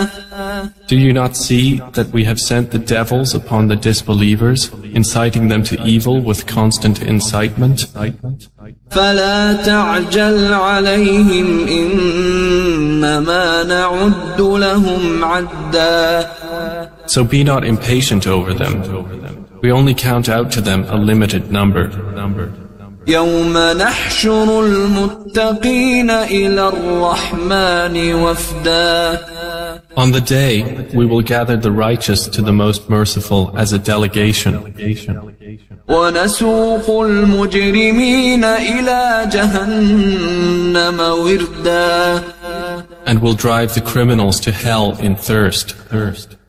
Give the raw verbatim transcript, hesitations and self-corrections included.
Do you not see that we have sent the devils upon the disbelievers, inciting them to evil with constant incitement? فلا تعجل عليهم إنما نعد لهم عدا. So be not impatient over them. We only count out to them a limited number. يوم نحشر المتقين إلى الرحمن وفدا. On the day, we will gather the righteous to the Most Merciful as a delegation. ونسوق المجرمين إلى جهنم وردا. And will drive the criminals to hell in thirst.